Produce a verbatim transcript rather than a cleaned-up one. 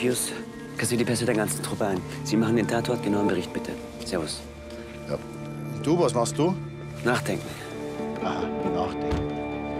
Pius, kassier die Pässe der ganzen Truppe ein. Sie machen den Tatort, genauen Bericht bitte. Servus. Ja. Und du, was machst du? Nachdenken. Aha, nachdenken.